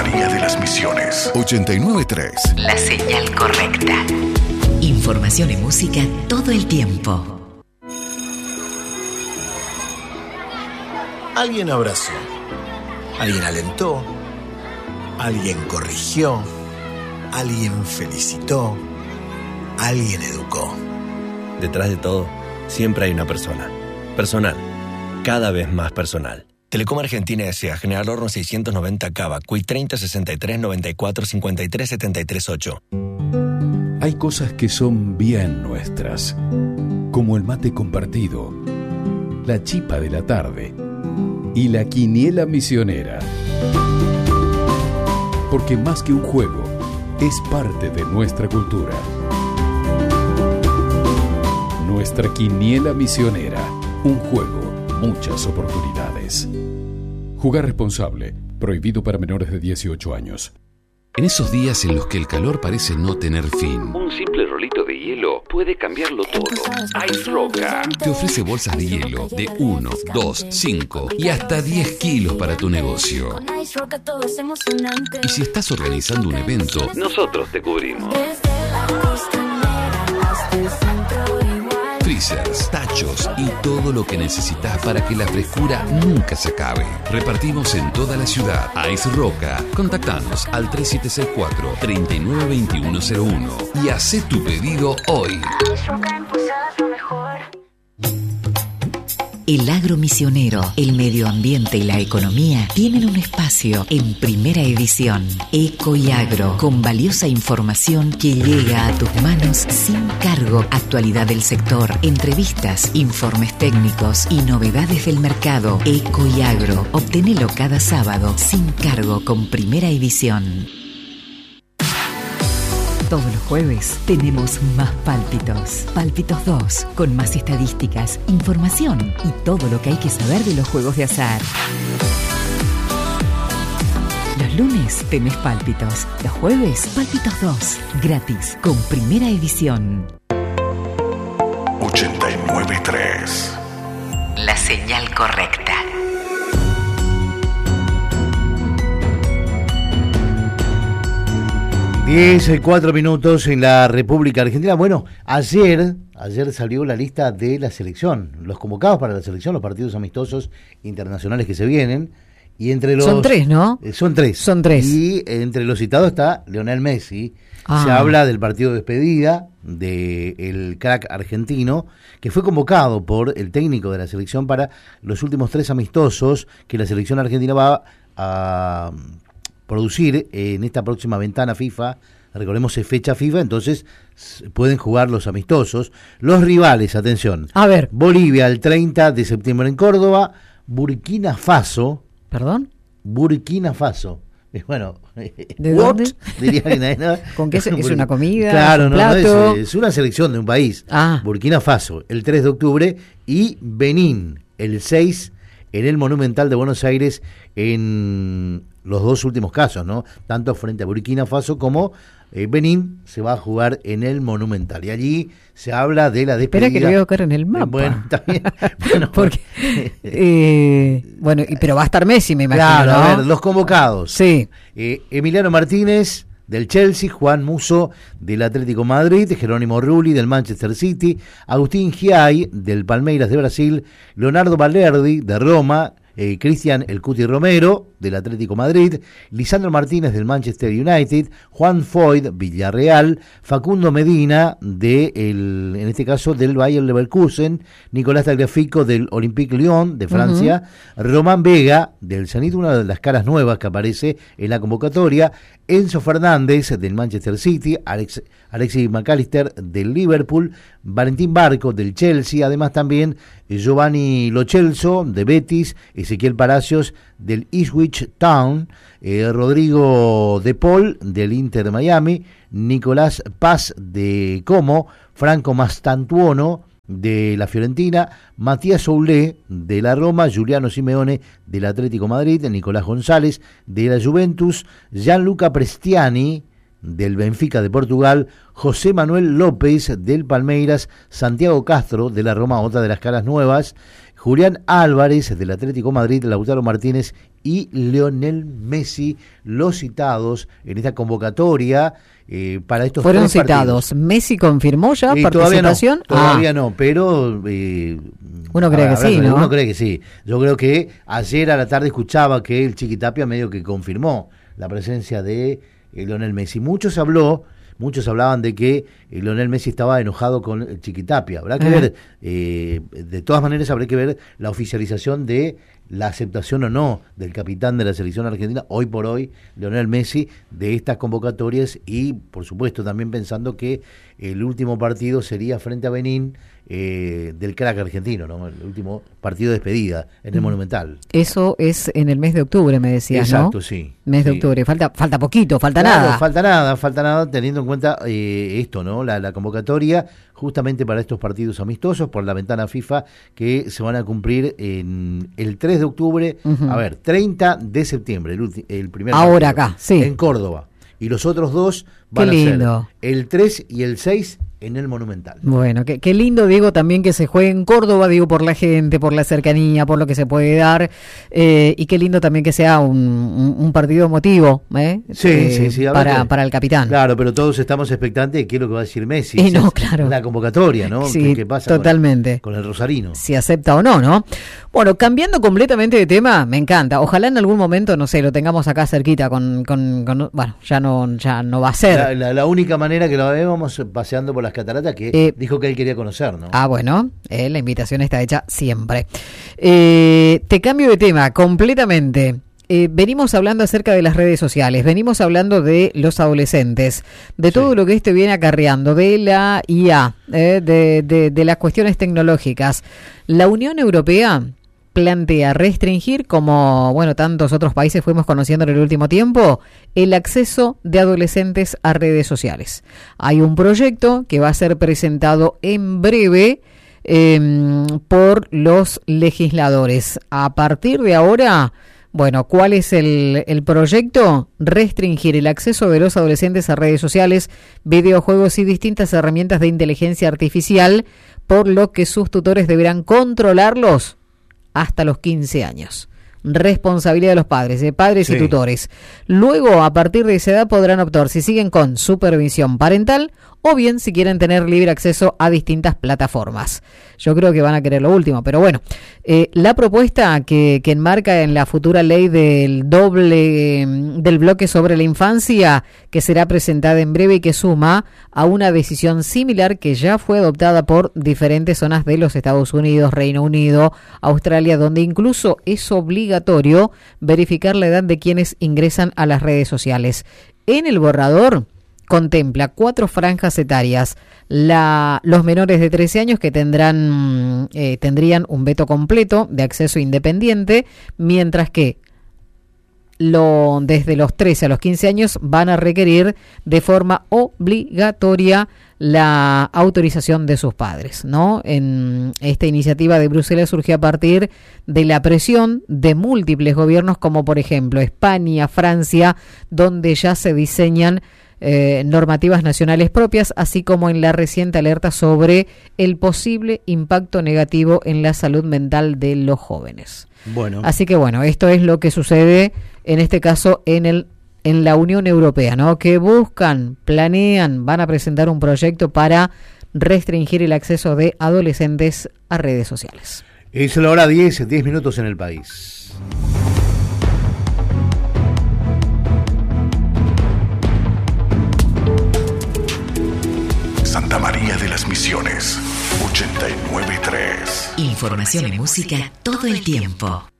María de las Misiones. 89.3. La señal correcta. Información y música todo el tiempo. Alguien abrazó, alguien alentó, alguien corrigió, alguien felicitó, alguien educó. Detrás de todo, siempre hay una persona. Personal. Cada vez más personal. Telecom Argentina S.A. General Horno 690 Cava, CUI 30 63 94 53 73 8. Hay cosas que son bien nuestras, como el mate compartido, la chipa de la tarde y la quiniela misionera. Porque más que un juego, es parte de nuestra cultura. Nuestra quiniela misionera, un juego, muchas oportunidades. Jugar responsable, prohibido para menores de 18 años. En esos días en los que el calor parece no tener fin, un simple rolito de hielo puede cambiarlo todo. Ice Roca te ofrece bolsas de hielo de 1, 2, 5 y hasta 10 kilos para tu negocio. Y si estás organizando un evento, nosotros te cubrimos. Freezers, tachos y todo lo que necesitas para que la frescura nunca se acabe. Repartimos en toda la ciudad. Ice Roca. Contactanos al 3764-392101 y hacé tu pedido hoy. El agro misionero, el medio ambiente y la economía tienen un espacio en Primera Edición. Eco y Agro, con valiosa información que llega a tus manos sin cargo. Actualidad del sector, entrevistas, informes técnicos y novedades del mercado. Eco y Agro, obténelo cada sábado sin cargo con Primera Edición. Todos los jueves tenemos más Pálpitos. Pálpitos 2, con más estadísticas, información y todo lo que hay que saber de los juegos de azar. Los lunes tenés Pálpitos. Los jueves, Pálpitos 2, gratis, con Primera Edición. 89.3. La señal correcta. 10:04 minutos en la República Argentina. Bueno, ayer salió la lista de la selección, los convocados para la selección, los partidos amistosos internacionales que se vienen. Y entre los, son tres, ¿no? Son tres. Son tres. Y entre los citados está Lionel Messi. Se habla del partido de despedida del crack argentino, que fue convocado por el técnico de la selección para los últimos 3 amistosos que la selección argentina va a producir en esta próxima ventana FIFA. Recordemos, es fecha FIFA, entonces pueden jugar los amistosos. Los rivales, atención. A ver. Bolivia el 30 de septiembre en Córdoba. Burkina Faso. ¿Perdón? Burkina Faso. Bueno, ¿de dónde? Diría que no. ¿Con qué? ¿Es una comida? Claro, ¿un no, plato? Es una selección de un país. Burkina Faso, el 3 de octubre. Y Benín, el 6, en el Monumental de Buenos Aires, en los 2 últimos casos, ¿no? Tanto frente a Burkina Faso como Benín se va a jugar en el Monumental. Y allí se habla de la despedida. Espera que lo voy a buscar en el mapa. Bueno, también. Bueno, porque, pero va a estar Messi, me imagino. Claro, ¿no? a ver, los convocados. Sí. Emiliano Martínez, del Chelsea, Juan Musso, del Atlético Madrid, Jerónimo Rulli, del Manchester City, Agustín Giai, del Palmeiras de Brasil, Leonardo Balerdi, de Roma, Cristian El Cuti Romero, del Atlético Madrid, Lisandro Martínez, del Manchester United, Juan Foyt, Villarreal, Facundo Medina, en este caso del Bayer Leverkusen, Nicolás Tagliafico, del Olympique Lyon, de Francia, Román Vega, del Zenit, una de las caras nuevas que aparece en la convocatoria, Enzo Fernández, del Manchester City, Alexis McAllister, del Liverpool, Valentín Barco, del Chelsea, además también Giovanni Lo Celso, de Betis, Ezequiel Palacios, del Ipswich Town, Rodrigo De Paul, del Inter de Miami, Nicolás Paz, de Como, Franco Mastantuono, de la Fiorentina, Matías Soulé, de la Roma, Giuliano Simeone, del Atlético Madrid, Nicolás González, de la Juventus, Gianluca Prestiani, del Benfica de Portugal, José Manuel López, del Palmeiras, Santiago Castro, de la Roma, otra de las caras nuevas, Julián Álvarez, del Atlético Madrid, Lautaro Martínez y Lionel Messi, los citados en esta convocatoria para estos fueron tres citados. partidos. ¿Messi confirmó ya participación? Todavía no, pero uno cree que sí, ¿no? Uno cree que sí. Yo creo que ayer a la tarde escuchaba que el Chiquitapia medio que confirmó la presencia de Lionel Messi. Muchos hablaban de que Lionel Messi estaba enojado con el Chiquitapia. Habrá que ver, de todas maneras habrá que ver la oficialización de la aceptación o no del capitán de la selección argentina, hoy por hoy, Lionel Messi, de estas convocatorias, y por supuesto también pensando que el último partido sería frente a Benín, del crack argentino, ¿no? El último partido de despedida en el Monumental. Eso es en el mes de octubre, me decías, ¿no? Exacto, sí. Mes de octubre. Falta poquito, falta nada. Falta nada, teniendo en cuenta esto, ¿no? La convocatoria, justamente para estos partidos amistosos, por la ventana FIFA, que se van a cumplir en el 3 de octubre, 30 de septiembre, el primer ahora partido, acá, sí. en Córdoba. Y los otros dos van a ser el 3 y el 6 en el Monumental. Bueno, qué lindo, digo, también que se juegue en Córdoba, digo, por la gente, por la cercanía, por lo que se puede dar, y qué lindo también que sea un partido emotivo, sí, para el capitán. Claro, pero todos estamos expectantes de qué es lo que va a decir Messi. Y no, claro. La convocatoria, ¿no? Sí, ¿Qué pasa totalmente. Con el rosarino? Si acepta o no, ¿no? Bueno, cambiando completamente de tema, me encanta. Ojalá en algún momento, no sé, lo tengamos acá cerquita con bueno, ya no va a ser. La única manera que lo vemos paseando por las cataratas, que dijo que él quería conocer, ¿no? Bueno, la invitación está hecha siempre. Te cambio de tema completamente. Venimos hablando acerca de las redes sociales, venimos hablando de los adolescentes, de todo lo que este viene acarreando, de la IA, de las cuestiones tecnológicas. La Unión Europea plantea restringir, como tantos otros países fuimos conociendo en el último tiempo, el acceso de adolescentes a redes sociales. Hay un proyecto que va a ser presentado en breve por los legisladores. A partir de ahora, ¿cuál es el proyecto? Restringir el acceso de los adolescentes a redes sociales, videojuegos y distintas herramientas de inteligencia artificial, por lo que sus tutores deberán controlarlos hasta los 15 años. Responsabilidad de los padres, y tutores. Luego, a partir de esa edad, podrán optar si siguen con supervisión parental o bien si quieren tener libre acceso a distintas plataformas. Yo creo que van a querer lo último, pero la propuesta que enmarca en la futura ley del bloque sobre la infancia, que será presentada en breve y que suma a una decisión similar que ya fue adoptada por diferentes zonas de los Estados Unidos, Reino Unido, Australia, donde incluso es obligatorio verificar la edad de quienes ingresan a las redes sociales. En el borrador contempla 4 franjas etarias. Los menores de 13 años que tendrían un veto completo de acceso independiente, mientras que desde los 13 a los 15 años van a requerir de forma obligatoria la autorización de sus padres, ¿no? En esta iniciativa de Bruselas surgió a partir de la presión de múltiples gobiernos, como por ejemplo España, Francia, donde ya se diseñan normativas nacionales propias, así como en la reciente alerta sobre el posible impacto negativo en la salud mental de los jóvenes. Así que esto es lo que sucede en este caso en la Unión Europea, ¿no? Que planean, van a presentar un proyecto para restringir el acceso de adolescentes a redes sociales. Es la hora 10 minutos en el país. Santa María de las Misiones, 89.3. Información y música todo el tiempo.